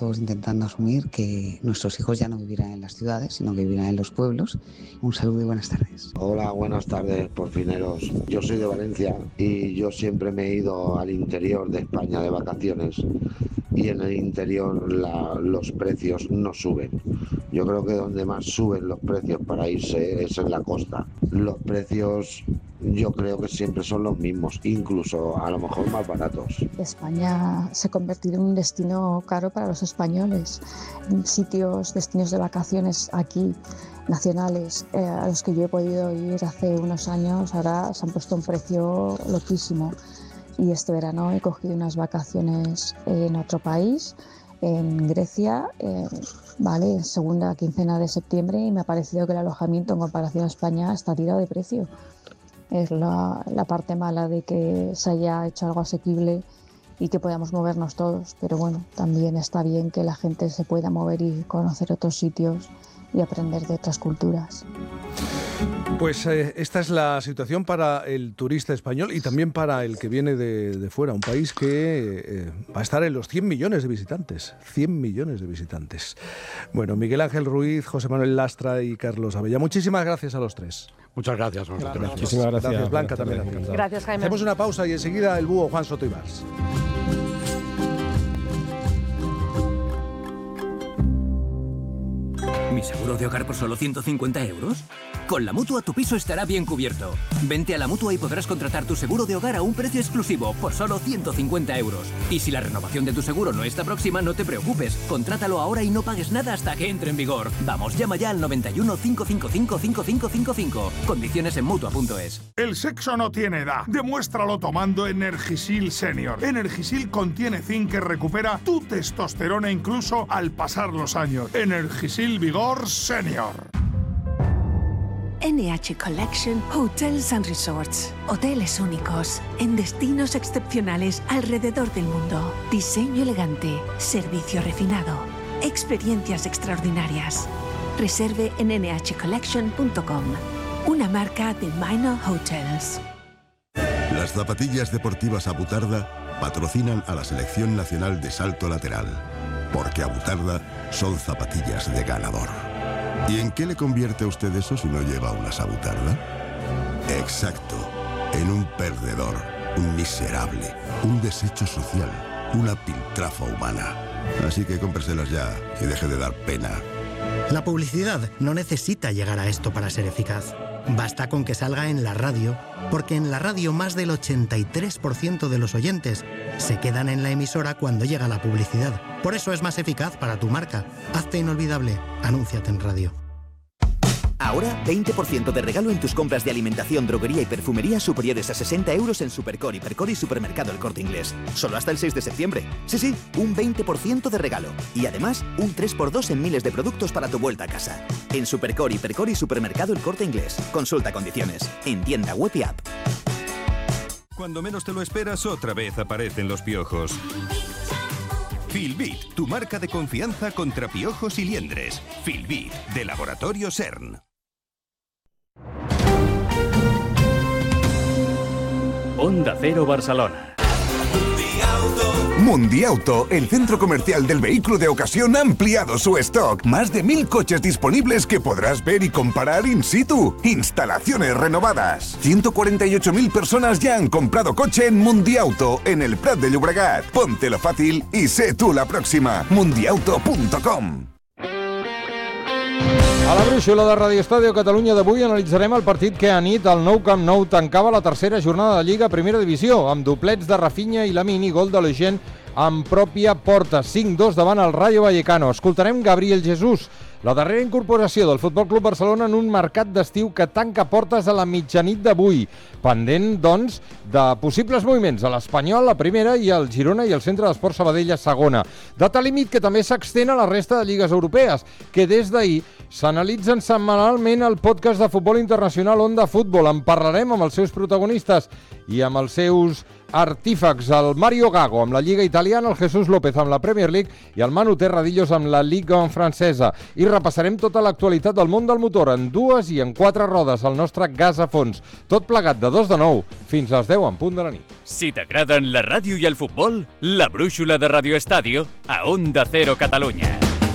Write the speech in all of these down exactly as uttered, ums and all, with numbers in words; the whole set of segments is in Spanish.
todos intentando asumir que nuestros hijos ya no vivirán en las ciudades, sino que vivirán en los pueblos. Un saludo y buenas tardes. Hola, buenas tardes, porfineros. Yo soy de Valencia y yo siempre me he ido al interior de España de vacaciones, y en el interior la, los precios no suben. Yo creo que donde más suben los precios para irse es en la costa. Los precios yo creo que siempre son los mismos, incluso a lo mejor más baratos. España se convertirá en un destino caro para los españoles. Sitios, destinos de vacaciones aquí, nacionales, eh, a los que yo he podido ir hace unos años, ahora se han puesto un precio loquísimo. Y este verano he cogido unas vacaciones en otro país, en Grecia, eh, vale, en segunda quincena de septiembre, y me ha parecido que el alojamiento en comparación a España está tirado de precio. Es la, la parte mala de que se haya hecho algo asequible y que podamos movernos todos, pero bueno, también está bien que la gente se pueda mover y conocer otros sitios y aprender de otras culturas. Pues eh, esta es la situación para el turista español y también para el que viene de, de fuera, un país que eh, va a estar en los cien millones de visitantes, cien millones de visitantes. Bueno, Miguel Ángel Ruiz, José Manuel Lastra y Carlos Abella, muchísimas gracias a los tres. Muchas gracias. Gracias. gracias. Muchísimas gracias. Gracias, Blanca, también. Gracias, Jaime. Hacemos una pausa y enseguida el búho Juan Soto Ibars. ¿Mi seguro de hogar por solo ciento cincuenta euros? Con la Mutua tu piso estará bien cubierto. Vente a la Mutua y podrás contratar tu seguro de hogar a un precio exclusivo por solo ciento cincuenta euros. Y si la renovación de tu seguro no está próxima, no te preocupes. Contrátalo ahora y no pagues nada hasta que entre en vigor. Vamos, llama ya al noventa y uno, cinco cinco cinco, cinco cinco cinco cinco. Condiciones en Mutua punto es. El sexo no tiene edad. Demuéstralo tomando Energisil Senior. Energisil contiene zinc que recupera tu testosterona incluso al pasar los años. Energisil Vigor Senior. N H Collection Hotels and Resorts. Hoteles únicos, en destinos excepcionales alrededor del mundo. Diseño elegante, servicio refinado, experiencias extraordinarias. Reserve en ene hache collection punto com, una marca de Minor Hotels. Las zapatillas deportivas Abutarda patrocinan a la Selección Nacional de Salto Lateral, porque Abutarda son zapatillas de ganador. ¿Y en qué le convierte a usted eso si no lleva una Abutarda? Exacto, en un perdedor, un miserable, un desecho social, una piltrafa humana. Así que cómpreselas ya y deje de dar pena. La publicidad no necesita llegar a esto para ser eficaz. Basta con que salga en la radio, porque en la radio más del ochenta y tres por ciento de los oyentes se quedan en la emisora cuando llega la publicidad. Por eso es más eficaz para tu marca. Hazte inolvidable. Anúnciate en radio. Ahora, veinte por ciento de regalo en tus compras de alimentación, droguería y perfumería superiores a sesenta euros en Supercore, Hipercor y Supermercado El Corte Inglés. Solo hasta el seis de septiembre. Sí, sí, un veinte por ciento de regalo. Y además, un tres por dos en miles de productos para tu vuelta a casa. En Supercore, Hipercor y Supermercado El Corte Inglés. Consulta condiciones. En tienda web y app. Cuando menos te lo esperas, otra vez aparecen los piojos. Filbit, tu marca de confianza contra piojos y liendres. Filbit, de Laboratorio CERN. Onda Cero Barcelona. Mundiauto, el centro comercial del vehículo de ocasión, ha ampliado su stock. Más de mil coches disponibles que podrás ver y comparar in situ. Instalaciones renovadas. ciento cuarenta y ocho mil personas ya han comprado coche en Mundiauto, en el Prat de Llobregat. Póntelo fácil y sé tú la próxima. mundiauto punto com. A la brúixola de Radio Estadio Catalunya d'avui analitzarem el partit que a nit al Nou Camp Nou tancava la tercera jornada de Lliga a Primera Divisió, amb doblets de Rafinha i Lamine i gol de Lejeune en pròpia porta, cinc dos davant el Rayo Vallecano. Escoltarem Gabriel Jesús, la darrera incorporació del Futbol Club Barcelona en un mercat d'estiu que tanca portes a la mitjanit d'avui. Pendent, doncs, de possibles moviments a l'Espanyol, la primera, i el Girona i el Centre d'Esport Sabadell a segona. Data límit que també s'extén a la resta de lligues europees, que des d'ahir s'analitzen setmanalment al podcast de futbol internacional Onda Futbol. En parlarem amb els seus protagonistes i amb els seus artífex, el Mario Gago amb la Lliga Italiana, el Jesús López amb la Premier League i el Manu Terradillos amb la Liga francesa. I repassarem tota l'actualitat del món del motor en dues i en quatre rodes al nostre Gas a Fons. Tot plegat de dos de nou fins a les deu en punt de la nit. Si t'agraden la ràdio i el futbol, la brúixola de Radio Estadio a Onda Cero Catalunya.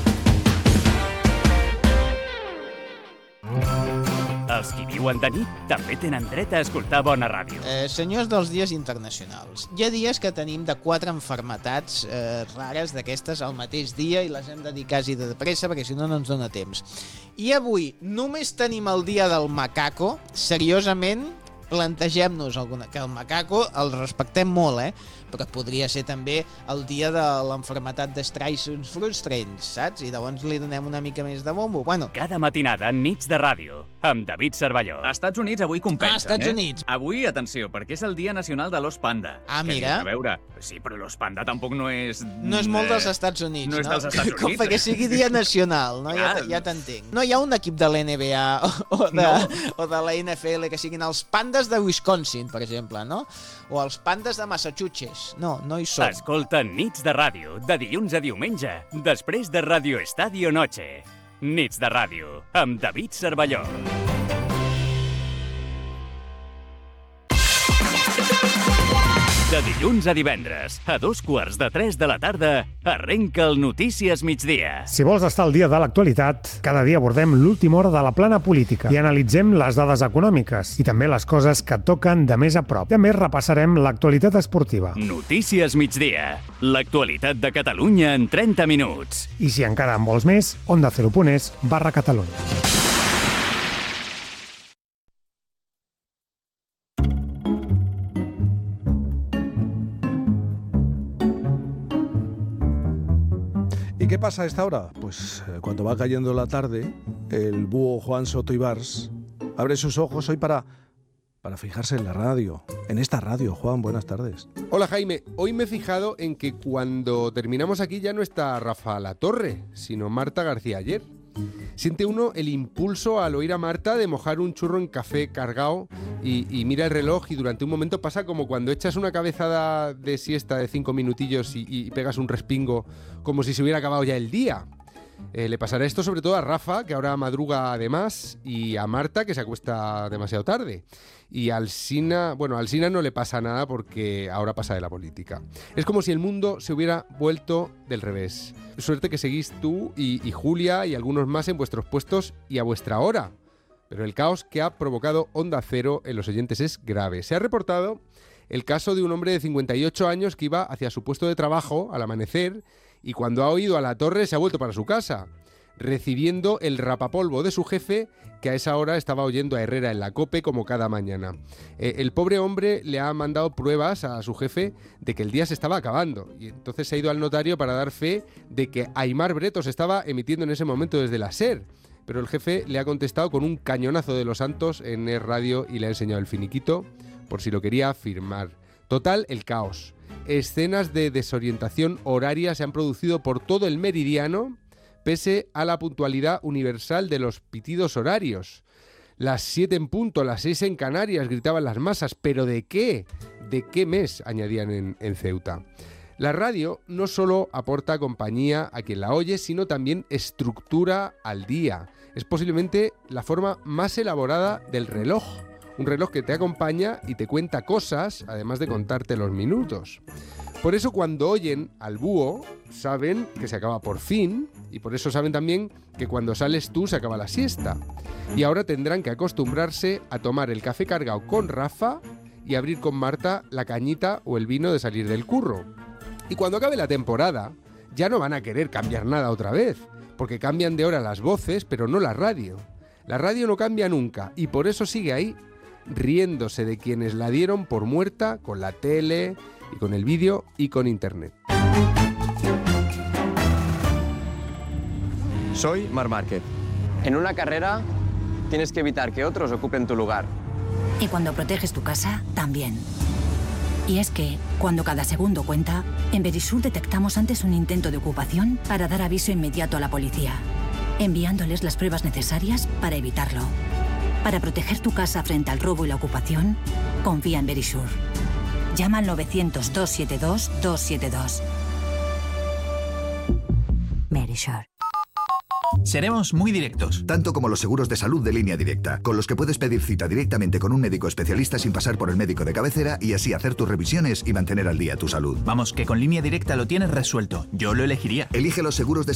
Els qui viuen de nit també tenen dret a escoltar bona ràdio. Eh, senyors dels dies internacionals, hi ha dies que tenim de quatre enfermetats eh, rares d'aquestes al mateix dia i les hem de dir quasi de pressa perquè si no no ens dona temps. I avui només tenim el dia del macaco. Seriosament, plantegem-nos alguna, que el macaco el respectem molt, eh? Però podria ser també el dia de l'enfermetat d'Streisons Frustrants, saps? I llavors li donem una mica més de bombo. Bueno. Cada matinada en Nits de Ràdio, amb David Cervelló. A Estats Units avui compensen, ah, Estats eh? Units. Avui, atenció, perquè és el dia nacional de l'os panda. Ah, mira. A veure, sí, però l'os panda tampoc no és... No és molt dels Estats Units, no? No és dels Estats Units. Com perquè sigui dia nacional, no? Ja, ja t'entenc. No hi ha un equip de l'N B A o, o, de, no. o de la N F L que siguin els pandes de Wisconsin, per exemple, no? O els pandes de Massachusetts. No, no hi són. Escolta Nits de Ràdio, de dilluns a diumenge, després de Radio Estadio Noche. Nits de Ràdio, amb David Cervelló. De dilluns a divendres, a dos quarts de tres de la tarda, arrenca el Notícies Migdia. Si vols estar al dia de l'actualitat, cada dia abordem l'última hora de la plana política i analitzem les dades econòmiques i també les coses que toquen de més a prop. També repassarem l'actualitat esportiva. Notícies Migdia, l'actualitat de Catalunya en trenta minuts. I si encara en vols més, onda cero punt es barra Catalunya. ¿Y qué pasa a esta hora? Pues eh, cuando va cayendo la tarde, el búho Juan Soto Ibars abre sus ojos hoy para, para fijarse en la radio, en esta radio. Juan, buenas tardes. Hola Jaime, hoy me he fijado en que cuando terminamos aquí ya no está Rafa Latorre, sino Marta García Ayer. Siente uno el impulso al oír a Marta de mojar un churro en café cargado y, y mira el reloj y durante un momento pasa como cuando echas una cabezada de siesta de cinco minutillos y, y pegas un respingo como si se hubiera acabado ya el día. Eh, le pasará esto sobre todo a Rafa, que ahora madruga además, y a Marta, que se acuesta demasiado tarde. Y a Alsina, bueno, a Alsina no le pasa nada porque ahora pasa de la política. Es como si el mundo se hubiera vuelto del revés. Suerte que seguís tú y, y Julia y algunos más en vuestros puestos y a vuestra hora. Pero el caos que ha provocado Onda Cero en los oyentes es grave. Se ha reportado el caso de un hombre de cincuenta y ocho años que iba hacia su puesto de trabajo al amanecer y cuando ha oído a Latorre se ha vuelto para su casa, recibiendo el rapapolvo de su jefe, que a esa hora estaba oyendo a Herrera en la COPE como cada mañana. Eh, el pobre hombre le ha mandado pruebas a su jefe de que el día se estaba acabando, y entonces se ha ido al notario para dar fe de que Aimar Bretos estaba emitiendo en ese momento desde la SER, pero el jefe le ha contestado con un cañonazo de los santos en el radio y le ha enseñado el finiquito por si lo quería firmar. Total, el caos. Escenas de desorientación horaria se han producido por todo el meridiano, pese a la puntualidad universal de los pitidos horarios. Las siete en punto, las seis en Canarias, gritaban las masas. ¿Pero de qué? ¿De qué mes? Añadían en, en Ceuta. La radio no solo aporta compañía a quien la oye, sino también estructura al día. Es posiblemente la forma más elaborada del reloj. Un reloj que te acompaña y te cuenta cosas, además de contarte los minutos. Por eso cuando oyen al búho, saben que se acaba por fin, y por eso saben también que cuando sales tú se acaba la siesta. Y ahora tendrán que acostumbrarse a tomar el café cargado con Rafa y abrir con Marta la cañita o el vino de salir del curro. Y cuando acabe la temporada, ya no van a querer cambiar nada otra vez, porque cambian de hora las voces, pero no la radio. La radio no cambia nunca, y por eso sigue ahí, riéndose de quienes la dieron por muerta con la tele y con el vídeo y con internet. Soy Marc Márquez. En una carrera tienes que evitar que otros ocupen tu lugar. Y cuando proteges tu casa, también. Y es que, cuando cada segundo cuenta, en Verisur detectamos antes un intento de ocupación para dar aviso inmediato a la policía, enviándoles las pruebas necesarias para evitarlo. Para proteger tu casa frente al robo y la ocupación, confía en Verisur. Llama al novecientos, doscientos setenta y dos, doscientos setenta y dos. Medisure. Seremos muy directos. Tanto como los seguros de salud de Línea Directa, con los que puedes pedir cita directamente con un médico especialista sin pasar por el médico de cabecera y así hacer tus revisiones y mantener al día tu salud. Vamos, que con Línea Directa lo tienes resuelto. Yo lo elegiría. Elige los seguros de